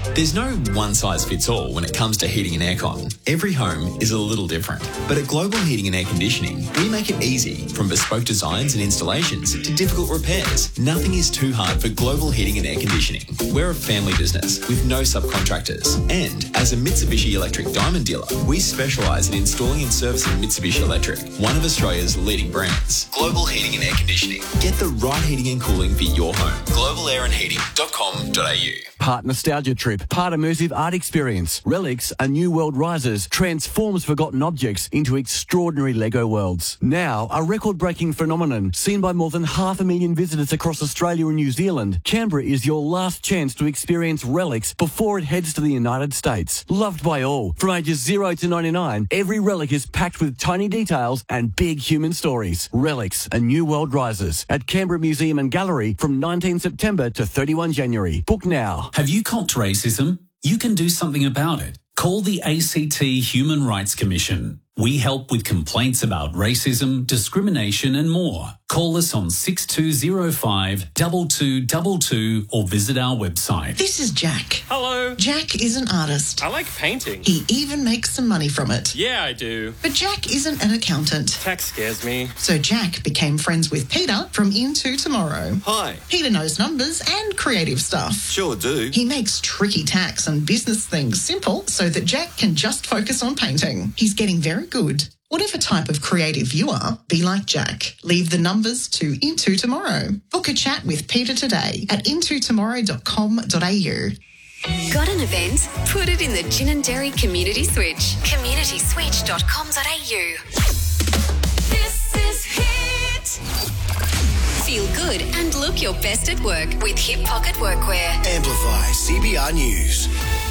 There's no one-size-fits-all when it comes to heating and aircon. Every home is a little different. But at Global Heating and Air Conditioning, we make it easy. From bespoke designs and installations to difficult repairs, nothing is too hard for Global Heating and Air Conditioning. We're a family business with no subcontractors. And as a Mitsubishi Electric Diamond dealer, we specialise in installing and servicing Mitsubishi Electric, one of Australia's leading brands. Global Heating and Air Conditioning. Get the right heating and cooling for your home. globalairandheating.com.au. Part nostalgia trip, part immersive art experience. Relics, a New World Rises, transforms forgotten objects into extraordinary Lego worlds. Now, a record-breaking phenomenon seen by more than 500,000 visitors across Australia and New Zealand, Canberra is your last chance to experience Relics before it heads to the United States. Loved by all, from ages 0 to 99, every relic is packed with tiny details and big human stories. Relics, a New World Rises, at Canberra Museum and Gallery from 19 September to 31 January. Book now. Have you copped racism? You can do something about it. Call the ACT Human Rights Commission. We help with complaints about racism, discrimination and more. Call us on 6205 2222 or visit our website. This is Jack. Hello. Jack is an artist. I like painting. He even makes some money from it. Yeah, I do. But Jack isn't an accountant. Tax scares me. So Jack became friends with Peter from Into Tomorrow. Hi. Peter knows numbers and creative stuff. Sure do. He makes tricky tax and business things simple so that Jack can just focus on painting. He's getting very good. Whatever type of creative you are, be like Jack. Leave the numbers to Into Tomorrow. Book a chat with Peter today at intotomorrow.com.au. Got an event? Put it in the Gin and Dairy Community Switch. communityswitch.com.au. This is Hit. Feel good and look your best at work with Hip Pocket Workwear. Amplify CBR News.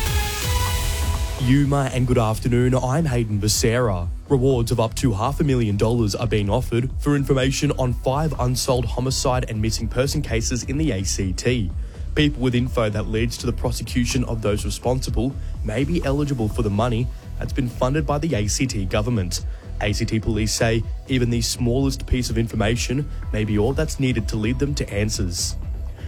Yuma and good afternoon, I'm Hayden Becerra. Rewards of up to $500,000 are being offered for information on 5 unsolved homicide and missing person cases in the ACT. People with info that leads to the prosecution of those responsible may be eligible for the money that's been funded by the ACT government. ACT police say even the smallest piece of information may be all that's needed to lead them to answers.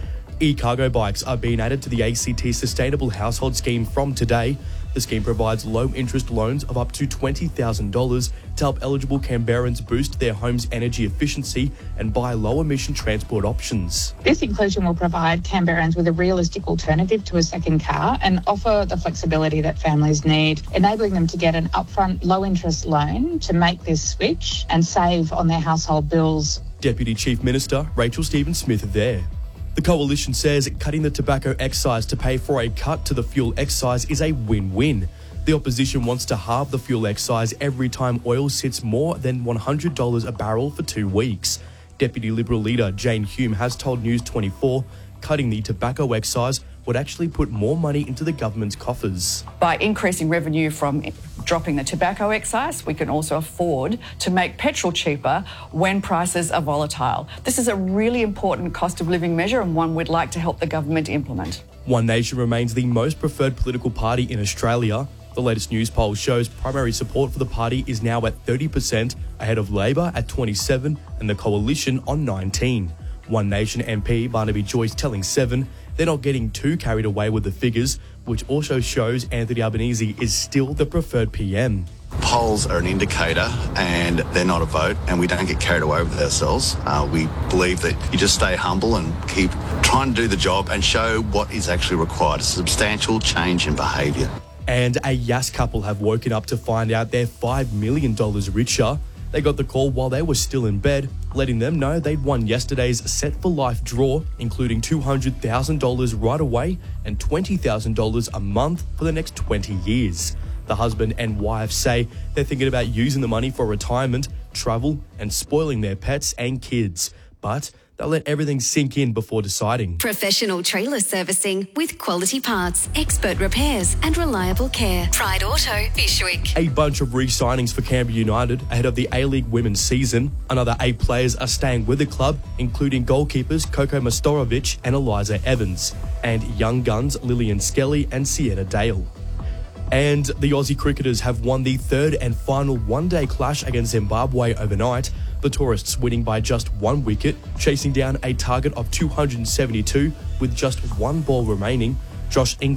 E-cargo bikes are being added to the ACT Sustainable Household Scheme from today. The scheme provides low-interest loans of up to $20,000 to help eligible Canberrans boost their home's energy efficiency and buy low-emission transport options. This inclusion will provide Canberrans with a realistic alternative to a second car and offer the flexibility that families need, enabling them to get an upfront low-interest loan to make this switch and save on their household bills. Deputy Chief Minister Rachel Stephen-Smith there. The Coalition says cutting the tobacco excise to pay for a cut to the fuel excise is a win-win. The opposition wants to halve the fuel excise every time oil sits more than $100 a barrel for 2 weeks. Deputy Liberal leader Jane Hume has told News 24 cutting the tobacco excise would actually put more money into the government's coffers. By increasing revenue from dropping the tobacco excise, we can also afford to make petrol cheaper when prices are volatile. This is a really important cost of living measure and one we'd like to help the government implement. One Nation remains the most preferred political party in Australia. The latest news poll shows primary support for the party is now at 30%, ahead of Labor at 27% and the Coalition on 19%. One Nation MP Barnaby Joyce telling Seven they're not getting too carried away with the figures, which also shows Anthony Albanese is still the preferred PM. Polls are an indicator and they're not a vote, and we don't get carried away with ourselves. We believe that you just stay humble and keep trying to do the job and show what is actually required, a substantial change in behaviour. And a Yass couple have woken up to find out they're $5 million richer. They got the call while they were still in bed, letting them know they'd won yesterday's Set for Life draw, including $200,000 right away and $20,000 a month for the next 20 years. The husband and wife say they're thinking about using the money for retirement, travel, and spoiling their pets and kids. But they'll let everything sink in before deciding. Professional trailer servicing with quality parts, expert repairs and reliable care. Pride Auto, Bishwick. A bunch of re-signings for Canberra United ahead of the A-League women's season. Another 8 players are staying with the club, including goalkeepers Coco Mastorovic and Eliza Evans, and young guns Lillian Skelly and Sienna Dale. And the Aussie cricketers have won the 3rd and final one-day clash against Zimbabwe overnight, the tourists winning by just 1 wicket, chasing down a target of 272 with just 1 ball remaining. Josh